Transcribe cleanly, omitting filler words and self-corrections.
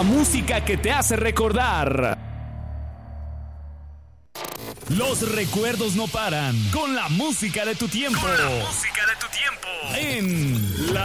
música que te hace recordar. Los recuerdos no paran con la música de tu tiempo. En La